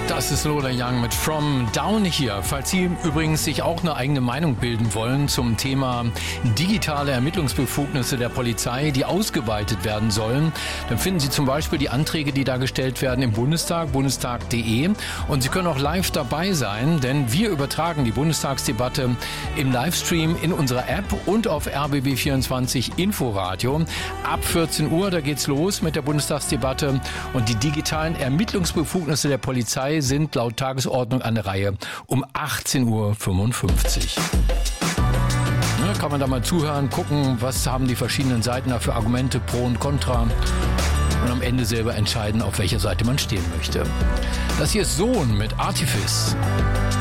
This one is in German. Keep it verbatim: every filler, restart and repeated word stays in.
Das ist Lola Young mit From Down hier. Falls Sie übrigens sich auch eine eigene Meinung bilden wollen zum Thema digitale Ermittlungsbefugnisse der Polizei, die ausgeweitet werden sollen, dann finden Sie zum Beispiel die Anträge, die da gestellt werden im Bundestag, bundestag punkt de. Und Sie können auch live dabei sein, denn wir übertragen die Bundestagsdebatte im Livestream in unserer App und auf R B B vierundzwanzig Inforadio. Ab vierzehn Uhr, da geht's los mit der Bundestagsdebatte. Und die digitalen Ermittlungsbefugnisse der Polizei sind laut Tagesordnung an der Reihe um achtzehn Uhr fünfundfünfzig. Ja, kann man da mal zuhören, gucken, was haben die verschiedenen Seiten da für Argumente, Pro und Contra. Und am Ende selber entscheiden, auf welcher Seite man stehen möchte. Das hier ist Sohn mit Artifice.